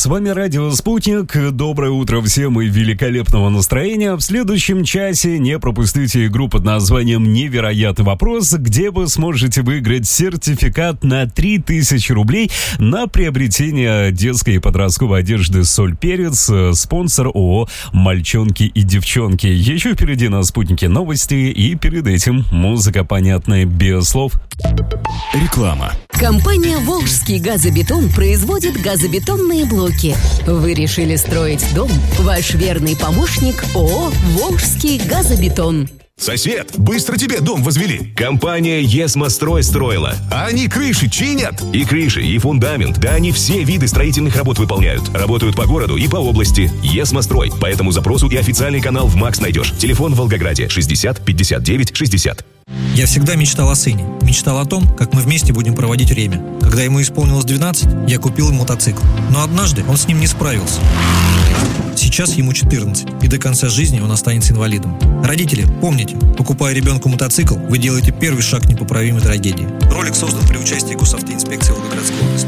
С вами Радио Спутник. Доброе утро всем и великолепного настроения. В следующем часе не пропустите игру под названием «Невероятный вопрос», где вы сможете выиграть сертификат на 3000 рублей на приобретение детской и подростковой одежды «Соль Перец». Спонсор ООО «Мальчонки и девчонки». Еще впереди на Спутнике новости, и перед этим музыка, понятная без слов. Реклама. Компания «Волжский газобетон» производит газобетонные блоки. Вы решили строить дом? Ваш верный помощник ООО «Волжский газобетон». Сосед, быстро тебе дом возвели. Компания «Есмострой» строила. А они крыши чинят? И крыши, и фундамент. Да они все виды строительных работ выполняют. Работают по городу и по области. «Есмострой». По этому запросу и официальный канал в МАКС найдешь. Телефон в Волгограде 60 59 60. Я всегда мечтал о сыне. Мечтал о том, как мы вместе будем проводить время. Когда ему исполнилось 12, я купил ему мотоцикл. Но однажды он с ним не справился. Сейчас ему 14, и до конца жизни он останется инвалидом. Родители, помните, покупая ребенку мотоцикл, вы делаете первый шаг к непоправимой трагедии. Ролик создан при участии Госавтоинспекции Волгоградской области.